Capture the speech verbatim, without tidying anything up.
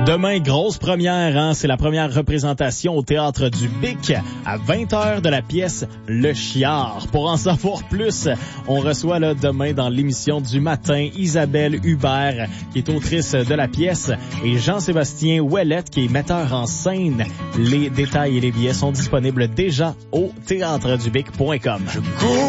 Demain, grosse première, hein? C'est la première représentation au Théâtre du Bic à vingt heures de la pièce Le Chiard. Pour en savoir plus, on reçoit là demain dans l'émission du matin Isabelle Hubert, qui est autrice de la pièce, et Jean-Sébastien Ouellette, qui est metteur en scène. Les détails et les billets sont disponibles déjà au théâtre du bic point com.